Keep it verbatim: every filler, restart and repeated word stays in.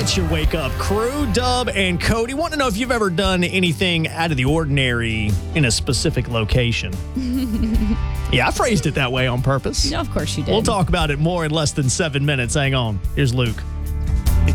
It's your Wake Up Crew, Dub and Cody. Want to know if you've ever done anything out of the ordinary in a specific location. Yeah, I phrased it that way on purpose. No, of course you did. We'll talk about it more in less than seven minutes. Hang on. Here's Luke.